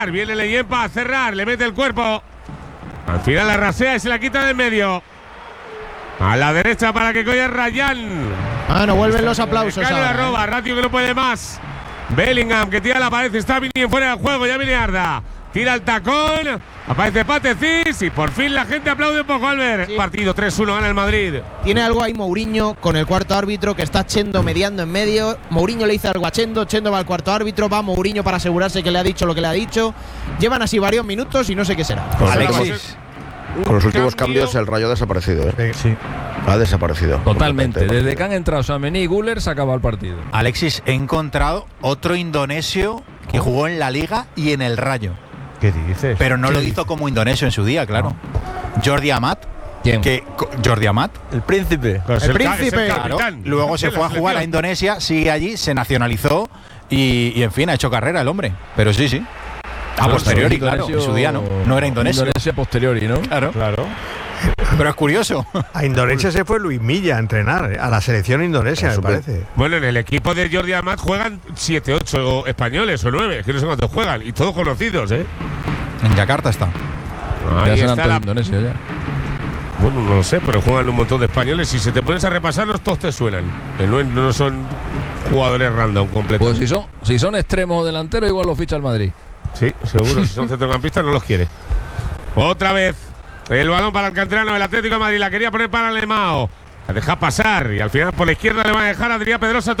Viene Leyen para cerrar, le mete el cuerpo. Al final la rasea y se la quita del medio. A la derecha para que coja Rayán. No vuelven los aplausos. La roba, Ratio que no puede más. Bellingham que tira la pared, está Vini fuera del juego, ya viene Arda. Tira el tacón, aparece Patecis y por fin la gente aplaude un poco, Albert. Sí. Partido 3-1, gana el Madrid. Tiene algo ahí Mourinho con el cuarto árbitro que está Chendo mediando en medio. Mourinho le dice algo a Chendo, Chendo va al cuarto árbitro, va Mourinho para asegurarse que le ha dicho lo que le ha dicho. Llevan así varios minutos y no sé qué será. Alexis. Con los últimos cambios el Rayo ha desaparecido. Sí. Ha desaparecido. Totalmente. Desde que han entrado Tchouaméni y Güler se ha acabado el partido. Alexis, he encontrado otro indonesio que jugó en la Liga y en el Rayo. ¿Qué dices? Pero no lo hizo como indonesio en su día, claro. Jordi Amat. ¿Quién? Jordi Amat. El príncipe. El príncipe. Claro. Luego se fue a jugar a Indonesia, sigue allí, se nacionalizó y en fin, ha hecho carrera el hombre. Pero sí. A posteriori, claro. En su día no era indonesio. Indonesia posteriori, ¿no? Claro. Pero es curioso. A Indonesia se fue Luis Milla a entrenar, a la selección indonesia, me parece. Bueno, en el equipo de Jordi Amat juegan 7, 8 españoles o 9, que no sé cuántos juegan, y todos conocidos, ¿eh? En Yakarta está. Ahí ya está Indonesia ya. Bueno, no lo sé, pero juegan un montón de españoles. Si se te pones a repasarlos, todos te suenan. No son jugadores random completos. Pues si son extremos o delanteros, igual los ficha el Madrid. Sí, seguro. Si son centrocampistas, no los quiere. Otra vez. El balón para el canterano del Atlético de Madrid. La quería poner para Lemao. La deja pasar y al final por la izquierda le va a dejar a Adrián Pedrosa.